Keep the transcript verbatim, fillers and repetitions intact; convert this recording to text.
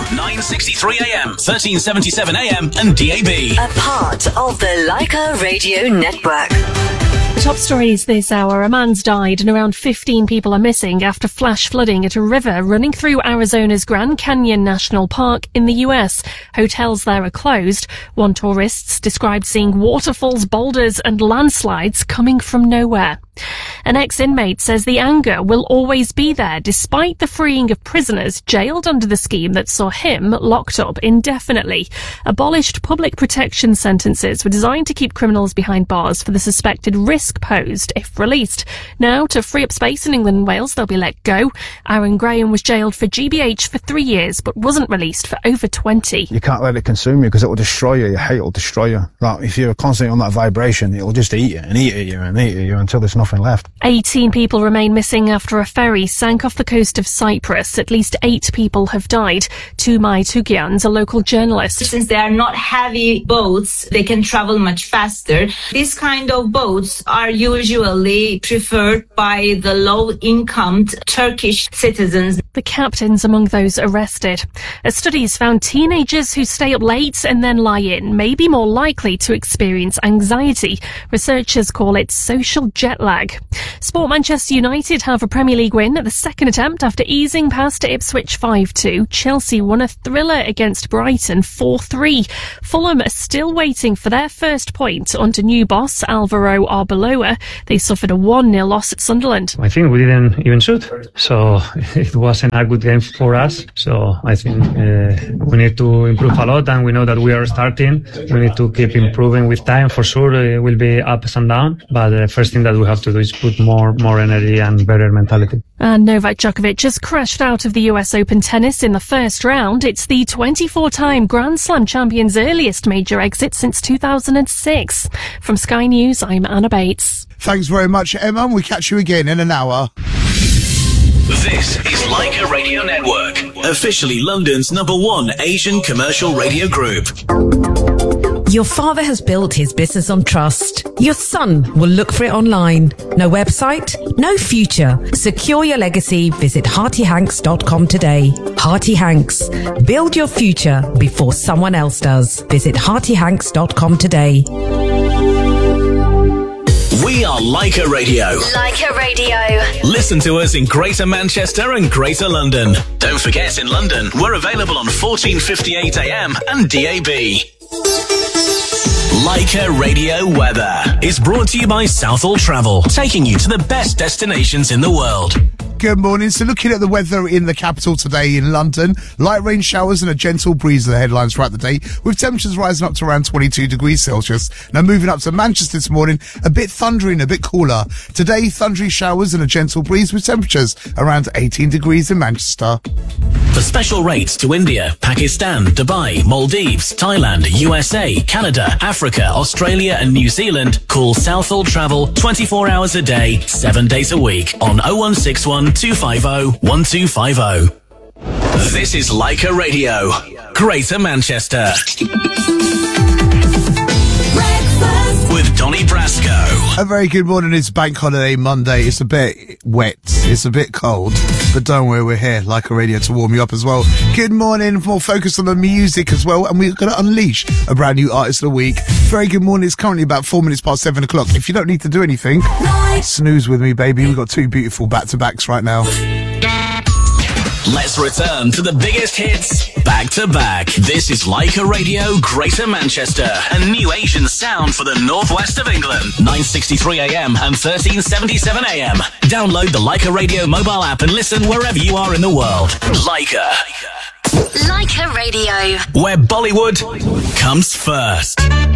nine sixty-three A M, thirteen seventy-seven A M and D A B. A part of the Leica Radio Network. Top stories this hour. A man's died and around fifteen people are missing after flash flooding at a river running through Arizona's Grand Canyon National Park in the U S. Hotels there are closed. One tourist described seeing waterfalls, boulders and landslides coming from nowhere. An ex-inmate says the anger will always be there despite the freeing of prisoners jailed under the scheme that saw him locked up indefinitely. Abolished public protection sentences were designed to keep criminals behind bars for the suspected risk posed if released. Now, to free up space in England and Wales, they'll be let go. Aaron Graham was jailed for G B H for three years but wasn't released for over twenty. You can't let it consume you because it will destroy you. Your hate will destroy you. Like, if you're constantly on that vibration, it will just eat you and eat at you and eat at you until there's nothing left. eighteen people remain missing after a ferry sank off the coast of Cyprus. At least eight people have died. Tumai Tugian's a local journalist. Since they are not heavy boats, they can travel much faster. These kind of boats are usually preferred by the low-income Turkish citizens. The captain's among those arrested. A study's found teenagers who stay up late and then lie in may be more likely to experience anxiety. Researchers call it social jet lag. Sport Manchester United have a Premier League win at the second attempt after easing past Ipswich five two. Chelsea won a thriller against Brighton four three. Fulham are still waiting for their first point under new boss Alvaro Arbeloa. They suffered a one nil loss at Sunderland. I think we didn't even shoot, so it wasn't a good game for us. So I think uh, we need to improve a lot, and we know that we are starting. We need to keep improving with time. For sure, it will be ups and downs, but the first thing that we have to do is put more more energy and better mentality. And Novak Djokovic has crashed out of the U S Open tennis in the first round. It's the twenty-four-time Grand Slam champion's earliest major exit since two thousand six. From Sky News, I'm Anna Bates. Thanks very much, Emma. We catch you again in an hour. This is Leica Radio Network, officially London's number one Asian commercial radio group. Your father has built his business on trust. Your son will look for it online. No website, no future. Secure your legacy. Visit Hearty Hanks dot com today. Hearty Hanks. Build your future before someone else does. Visit Hearty Hanks dot com today. We are Leica Radio. Leica Radio. Listen to us in Greater Manchester and Greater London. Don't forget, in London, we're available on fourteen fifty-eight A M and D A B. Leica Radio Weather is brought to you by Southall Travel, taking you to the best destinations in the world. Good morning. So looking at the weather in the capital today in London, light rain showers and a gentle breeze are the headlines throughout the day, with temperatures rising up to around twenty-two degrees Celsius. Now moving up to Manchester this morning, a bit thundering, a bit cooler. Today, thundery showers and a gentle breeze with temperatures around eighteen degrees in Manchester. For special rates to India, Pakistan, Dubai, Maldives, Thailand, U S A, Canada, Africa, Australia and New Zealand, call Southall Travel twenty-four hours a day, seven days a week on oh one six one, two five oh, one two five oh. This is Leica Radio, Greater Manchester. With Donny Brasco. A very good morning. It's Bank Holiday Monday. It's a bit wet. It's a bit cold. But don't worry, we're here, Leica Radio, to warm you up as well. Good morning. More focused on the music as well. And we're going to unleash a brand new artist of the week. Very good morning. It's currently about four minutes past seven o'clock. If you don't need to do anything, snooze with me, baby. We've got two beautiful back-to-backs right now. Let's return to the biggest hits back to back. This is Leica Radio, Greater Manchester, a new Asian sound for the northwest of England. nine sixty-three A M and thirteen seventy-seven A M. Download the Leica Radio mobile app and listen wherever you are in the world. Leica. Leica Radio. Where Bollywood comes first.